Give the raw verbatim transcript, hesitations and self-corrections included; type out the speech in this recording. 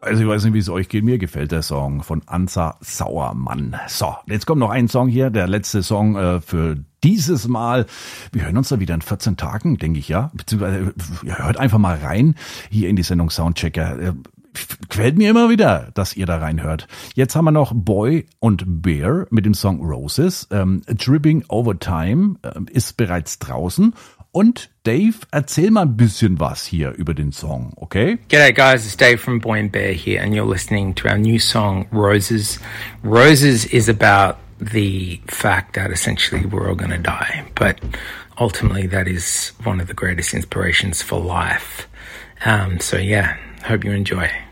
Also ich weiß nicht, wie es euch geht. Mir gefällt der Song von Ansa Sauermann. So, jetzt kommt noch ein Song hier, der letzte Song äh, für dieses Mal. Wir hören uns da wieder in vierzehn Tagen, denke ich, ja. Beziehungsweise, ja, hört einfach mal rein hier in die Sendung Soundchecker. Äh, Gefällt mir immer wieder, dass ihr da reinhört. Jetzt haben wir noch Boy und Bear mit dem Song Roses. Ähm, Dripping Over Time äh, ist bereits draußen. Und Dave, erzähl mal ein bisschen was hier über den Song, okay? G'day guys, it's Dave from Boy and Bear here, and you're listening to our new song, Roses. Roses is about the fact that essentially we're all going to die, but ultimately that is one of the greatest inspirations for life. Um, so yeah, hope you enjoy.